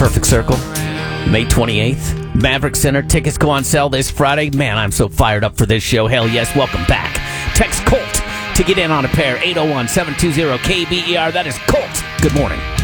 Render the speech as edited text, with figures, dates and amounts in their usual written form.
Perfect Circle, May 28th. Maverick Center. Tickets go on sale this Friday. Man, I'm so fired up for this show. Hell yes, welcome back. Text COLT to get in on a pair. 801-720-KBER. That is COLT. Good morning.